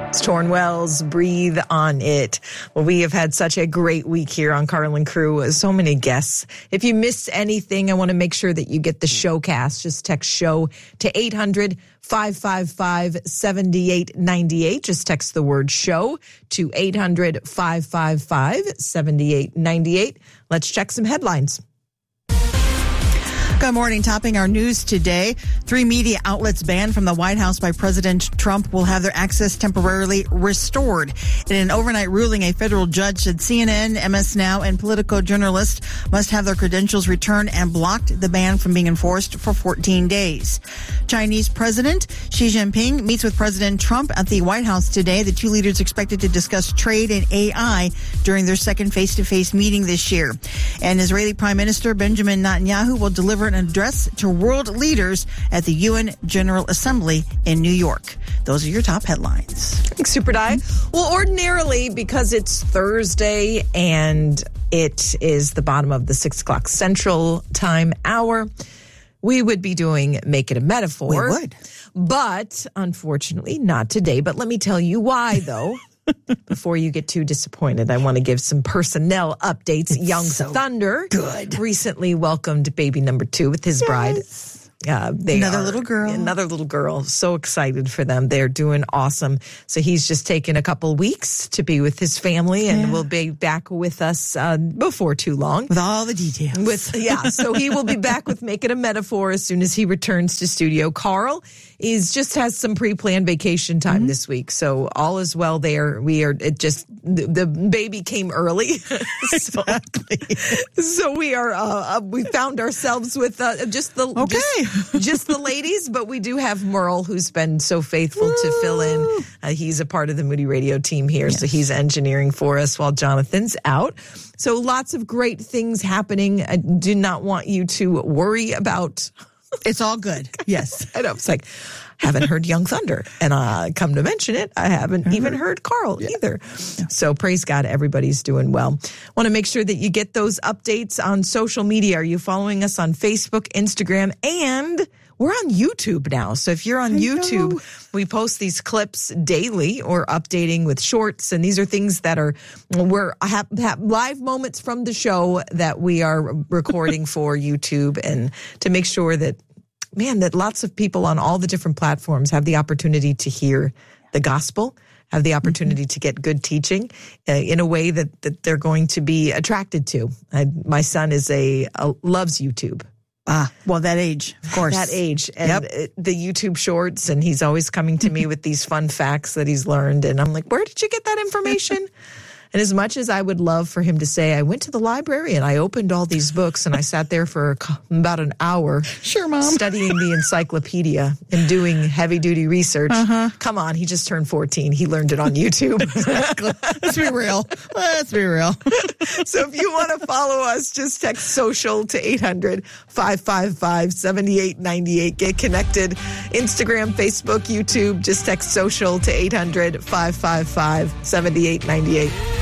It's Torn Wells, Breathe on It. Well, we have had such a great week here on Carlin Crew. So many guests. If you missed anything, I want to make sure that you get the showcast. Just text SHOW to 800-555-7898. Just text the word SHOW to 800-555-7898. Let's check some headlines. Good morning. Topping our news today, 3 media outlets banned from the White House by President Trump will have their access temporarily restored. In an overnight ruling, a federal judge said CNN, MS Now, and Politico journalists must have their credentials returned and blocked the ban from being enforced for 14 days. Chinese President Xi Jinping meets with President Trump at the White House today. The two leaders expected to discuss trade and AI during their second face-to-face meeting this year. And Israeli Prime Minister Benjamin Netanyahu will deliver an address to world leaders at the UN General Assembly in New York. Those are your top headlines. Thanks, Super Di. Well, ordinarily, because it's Thursday and it is the bottom of the 6 o'clock Central Time hour, we would be doing Make It a Metaphor. We would. But unfortunately, not today. But let me tell you why, though. Before you get too disappointed, I want to give some personnel updates. Young Thunder recently welcomed baby number 2 with his bride. Another little girl. So excited for them. They're doing awesome. So he's just taken a couple weeks to be with his family and will be back with us before too long. With all the details. So he will be back with Make It a Metaphor as soon as he returns to studio. Carl just has some pre-planned vacation time this week. So all is well there. The baby came early. Exactly. So we are, we found ourselves with just the ladies, but we do have Merle, who's been so faithful to fill in. He's a part of the Moody Radio team here, so he's engineering for us while Jonathan's out. So lots of great things happening. I do not want you to worry about. It's all good. Yes. I know. It's like, haven't heard Young Thunder. And come to mention it, I haven't even heard Carl either. Yeah. So praise God, everybody's doing well. Want to make sure that you get those updates on social media. Are you following us on Facebook, Instagram, and we're on YouTube now. So if you're on YouTube, we post these clips daily or updating with shorts. And these are things that have live moments from the show that we are recording for YouTube, and to make sure that lots of people on all the different platforms have the opportunity to hear the gospel, have the opportunity to get good teaching in a way that they're going to be attracted to. My son loves YouTube. Well, that age, of course. That age. And the YouTube shorts, and he's always coming to me with these fun facts that he's learned. And I'm like, where did you get that information? And as much as I would love for him to say, I went to the library and I opened all these books and I sat there for about an hour. Sure, Mom. Studying the encyclopedia and doing heavy-duty research. Come on, he just turned 14. He learned it on YouTube. Exactly. Let's be real. So if you want to follow us, just text social to 800-555-7898. Get connected. Instagram, Facebook, YouTube. Just text social to 800-555-7898.